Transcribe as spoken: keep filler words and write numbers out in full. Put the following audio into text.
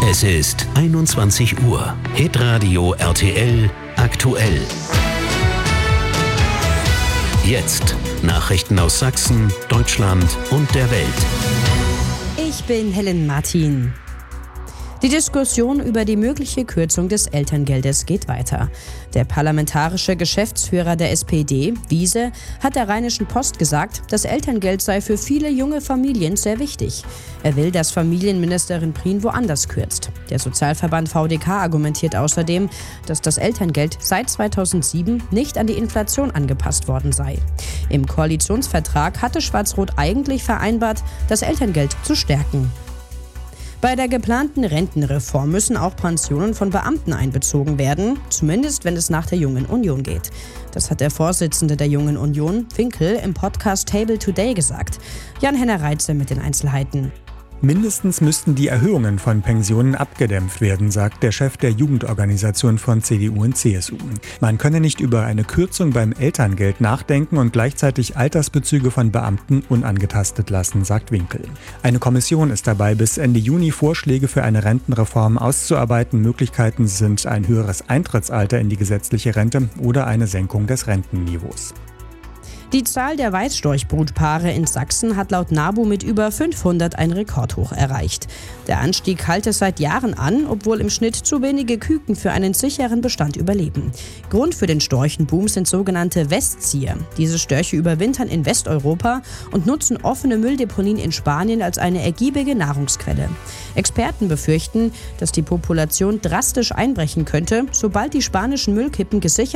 Es ist einundzwanzig Uhr. Hitradio R T L aktuell. Jetzt Nachrichten aus Sachsen, Deutschland und der Welt. Ich bin Helen Martin. Die Diskussion über die mögliche Kürzung des Elterngeldes geht weiter. Der parlamentarische Geschäftsführer der S P D, Wiese, hat der Rheinischen Post gesagt, das Elterngeld sei für viele junge Familien sehr wichtig. Er will, dass Familienministerin Prien woanders kürzt. Der Sozialverband V D K argumentiert außerdem, dass das Elterngeld seit zweitausendsieben nicht an die Inflation angepasst worden sei. Im Koalitionsvertrag hatte Schwarz-Rot eigentlich vereinbart, das Elterngeld zu stärken. Bei der geplanten Rentenreform müssen auch Pensionen von Beamten einbezogen werden, zumindest wenn es nach der Jungen Union geht. Das hat der Vorsitzende der Jungen Union, Winkel, im Podcast Table Today gesagt. Jan-Henner Reitze mit den Einzelheiten. Mindestens müssten die Erhöhungen von Pensionen abgedämpft werden, sagt der Chef der Jugendorganisation von C D U und C S U. Man könne nicht über eine Kürzung beim Elterngeld nachdenken und gleichzeitig Altersbezüge von Beamten unangetastet lassen, sagt Winkel. Eine Kommission ist dabei, bis Ende Juni Vorschläge für eine Rentenreform auszuarbeiten. Möglichkeiten sind ein höheres Eintrittsalter in die gesetzliche Rente oder eine Senkung des Rentenniveaus. Die Zahl der Weißstorchbrutpaare in Sachsen hat laut NABU mit über fünfhundert ein Rekordhoch erreicht. Der Anstieg halte seit Jahren an, obwohl im Schnitt zu wenige Küken für einen sicheren Bestand überleben. Grund für den Storchenboom sind sogenannte Westzieher. Diese Störche überwintern in Westeuropa und nutzen offene Mülldeponien in Spanien als eine ergiebige Nahrungsquelle. Experten befürchten, dass die Population drastisch einbrechen könnte, sobald die spanischen Müllkippen gesichert